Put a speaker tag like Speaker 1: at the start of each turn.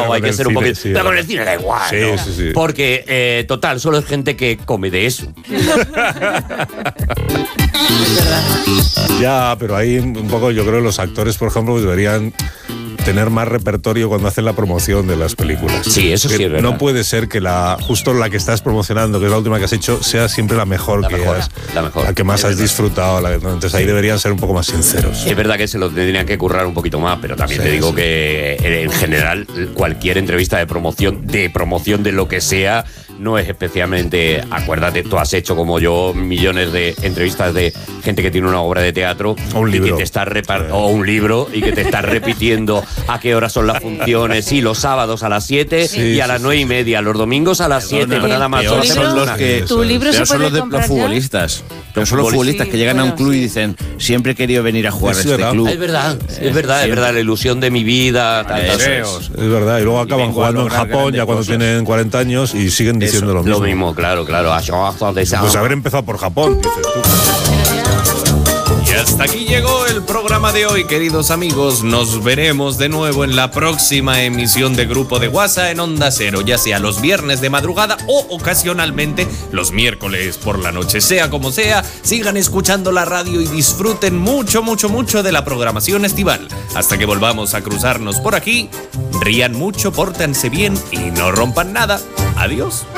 Speaker 1: o hay que ser un poquito...
Speaker 2: Sí,
Speaker 1: pero con el cine da igual,
Speaker 2: sí,
Speaker 1: ¿no?
Speaker 2: sí.
Speaker 1: Porque, total, solo es gente que come de eso.
Speaker 2: Ya, pero ahí un poco yo creo que los actores, por ejemplo, pues deberían tener más repertorio cuando hacen la promoción de las películas.
Speaker 1: Sí, eso sí es verdad.
Speaker 2: No puede ser que justo la que estás promocionando, que es la última que has hecho, sea siempre la mejor,
Speaker 1: la
Speaker 2: que más has disfrutado. Entonces ahí deberían ser un poco más sinceros.
Speaker 1: Es verdad que se lo tendrían que currar un poquito más, pero también te digo que en general cualquier entrevista de promoción de lo que sea no es especialmente... Acuérdate, tú has hecho como yo millones de entrevistas de gente que tiene una obra de teatro
Speaker 2: o un libro,
Speaker 1: y que te está o un libro y que te está repitiendo a qué horas son las funciones. Sí, los sábados a las 7 y a las 9:30, los domingos a las 7, nada más.
Speaker 3: Son los que
Speaker 4: tu libro se puede
Speaker 3: los
Speaker 4: comprar
Speaker 3: futbolistas. Pero son los futbolistas que llegan a un club y dicen, siempre he querido venir a jugar a este club.
Speaker 1: Es verdad, la ilusión de mi vida.
Speaker 2: Es verdad, y luego acaban jugando en Japón ya cuando tienen 40 años y siguen diciendo lo mismo.
Speaker 1: Lo mismo, claro.
Speaker 2: Pues haber empezado por Japón, dices tú.
Speaker 5: Y hasta aquí llegó el programa de hoy, queridos amigos. Nos veremos de nuevo en la próxima emisión de Grupo de WhatsApp en Onda Cero, ya sea los viernes de madrugada o ocasionalmente los miércoles por la noche. Sea como sea, sigan escuchando la radio y disfruten mucho de la programación estival. Hasta que volvamos a cruzarnos por aquí, rían mucho, pórtense bien y no rompan nada. Adiós.